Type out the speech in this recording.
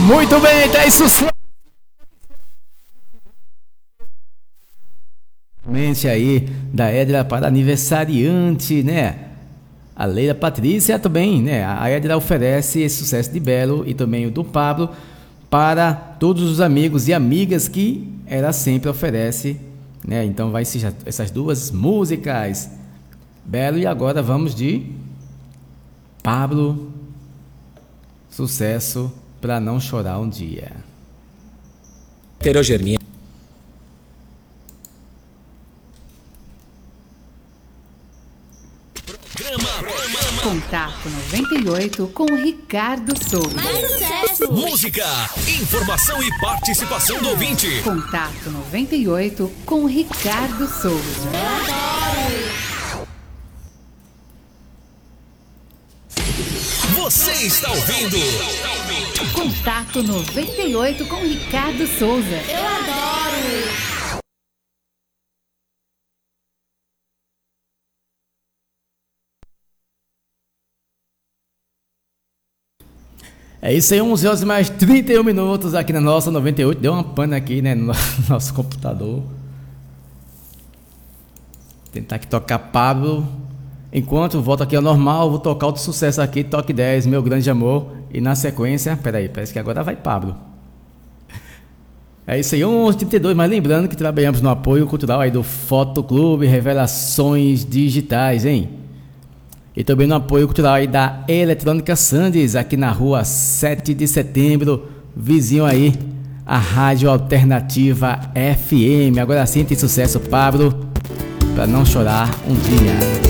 Muito bem, tá isso. Mente aí da Edra para aniversariante, né? A Leila Patrícia também, né? A Edra oferece esse sucesso de Belo e também o do Pablo para todos os amigos e amigas que ela sempre oferece, né? Então vai ser essas duas músicas, Belo, e agora vamos de Pablo, sucesso para não chorar um dia. Heterogermia. Contato 98 com Ricardo Souza. Música, informação e participação do ouvinte. Contato 98 com Ricardo Souza. Você está ouvindo Contato 98 com Ricardo Souza. Eu adoro! É isso aí, 11 horas mais 31 minutos aqui na nossa 98. Deu uma pana aqui, né, no nosso computador. Tentar aqui tocar Pablo. Enquanto volto aqui ao normal, vou tocar outro sucesso aqui, Toque 10, Meu Grande Amor. E na sequência, peraí, parece que agora vai Pablo. É isso aí, 11h32, mas lembrando que trabalhamos no apoio cultural aí do Fotoclube Revelações Digitais, hein? E também no apoio cultural aí da Eletrônica Sandes, aqui na rua 7 de setembro, vizinho aí, a Rádio Alternativa FM. Agora sim tem sucesso, Pablo, para não chorar um dia.